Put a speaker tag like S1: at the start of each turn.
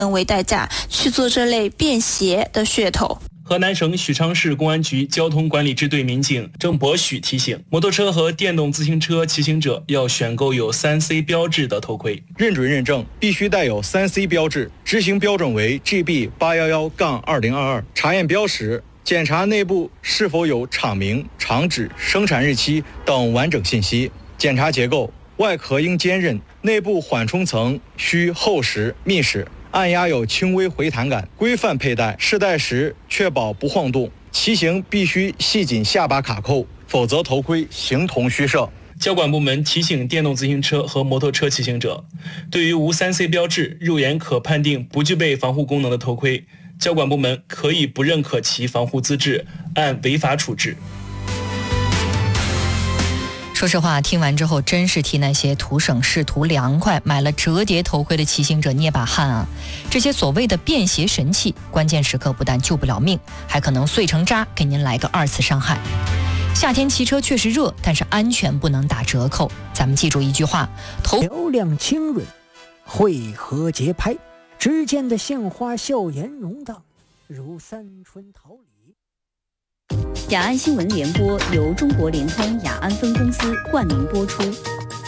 S1: 为代价去做这类便携的噱头。
S2: 河南省许昌市公安局交通管理支队民警郑博许提醒，摩托车和电动自行车骑行者要选购有 3C 标志的头盔，
S3: 认准认证必须带有 3C 标志，执行标准为 GB811-2022，查验标识，检查内部是否有厂名、厂址、生产日期等完整信息，检查结构，外壳应坚韧，内部缓冲层需厚实密实，按压有轻微回弹感，规范佩戴，试戴时确保不晃动，骑行必须系紧下巴卡扣，否则头盔形同虚设。
S2: 交管部门提醒电动自行车和摩托车骑行者，对于无 3C 标志、肉眼可判定不具备防护功能的头盔，交管部门可以不认可其防护资质，按违法处置。
S4: 说实话，听完之后真是替那些图省事图凉快买了折叠头盔的骑行者捏把汗啊！这些所谓的便携神器，关键时刻不但救不了命，还可能碎成渣，给您来个2次伤害。夏天骑车确实热，但是安全不能打折扣。咱们记住一句话：
S5: 嘹亮清润，汇合节拍，只见的杏花笑颜容荡，如三春桃李。
S6: 雅安新闻联播由中国联通雅安分公司冠名播出。